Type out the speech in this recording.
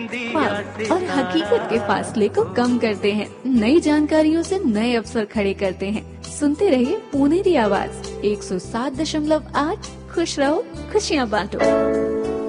ख्वाब और हकीकत के फासले को कम करते हैं, नई जानकारियों से नए अवसर खड़े करते हैं। सुनते रहिए पुनेरी आवाज 107.8। खुश रहो, खुशियाँ बांटो।